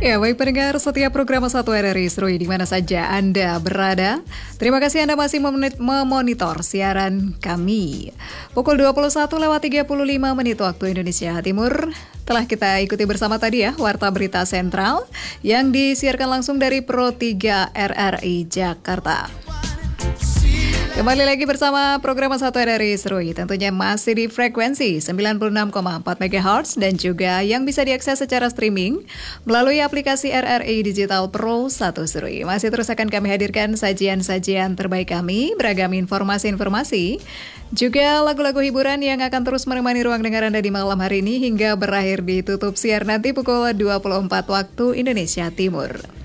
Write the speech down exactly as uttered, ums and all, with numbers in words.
Ya, baik pendengar setiap program satu R R I Seruy di mana saja Anda berada. Terima kasih Anda masih memenit- memonitor siaran kami. Pukul dua puluh satu lewat tiga puluh lima menit waktu Indonesia Timur. Telah kita ikuti bersama tadi ya, Warta Berita Sentral yang disiarkan langsung dari Pro tiga R R I Jakarta. Kembali lagi bersama program satu R R I Seruy, tentunya masih di frekuensi sembilan puluh enam koma empat megahertz dan juga yang bisa diakses secara streaming melalui aplikasi R R I Digital Pro satu Seruy. Masih terus akan kami hadirkan sajian-sajian terbaik kami, beragam informasi-informasi, juga lagu-lagu hiburan yang akan terus menemani ruang dengar Anda di malam hari ini hingga berakhir ditutup siar nanti pukul dua puluh empat waktu Indonesia Timur.